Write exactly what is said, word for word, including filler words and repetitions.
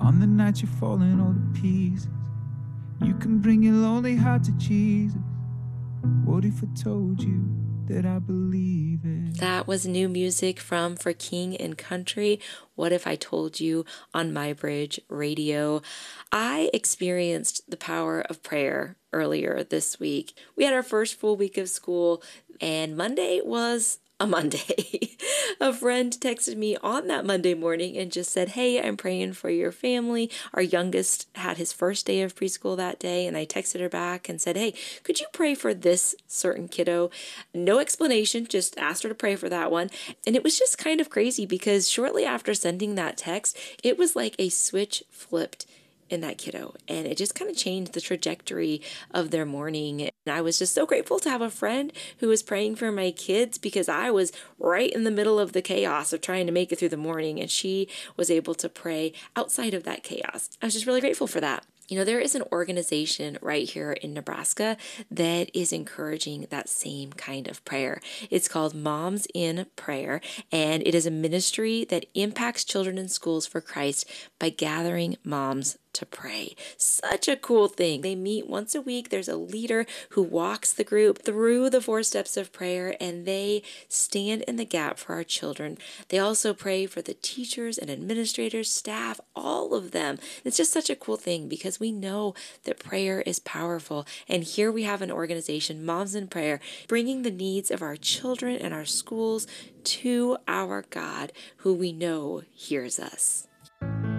On the night you're falling all to pieces, you can bring your lonely heart to Jesus. What if I told you that I believe it? That was new music from For King and Country, What If I Told You, on My Bridge Radio. I experienced the power of prayer earlier this week. We had our first full week of school, and Monday was a Monday. A friend texted me on that Monday morning and just said, hey, I'm praying for your family. Our youngest had his first day of preschool that day, and I texted her back and said, hey, could you pray for this certain kiddo? No explanation, just asked her to pray for that one. And it was just kind of crazy because shortly after sending that text, it was like a switch flipped in that kiddo, and it just kind of changed the trajectory of their morning. And I was just so grateful to have a friend who was praying for my kids, because I was right in the middle of the chaos of trying to make it through the morning, and she was able to pray outside of that chaos. I was just really grateful for that. You know, there is an organization right here in Nebraska that is encouraging that same kind of prayer. It's called Moms in Prayer, and it is a ministry that impacts children in schools for Christ by gathering moms to pray. Such a cool thing. They meet once a week. There's a leader who walks the group through the four steps of prayer, and they stand in the gap for our children. They also pray for the teachers and administrators, staff, all of them. It's just such a cool thing because we know that prayer is powerful. And here we have an organization, Moms in Prayer, bringing the needs of our children and our schools to our God, who we know hears us.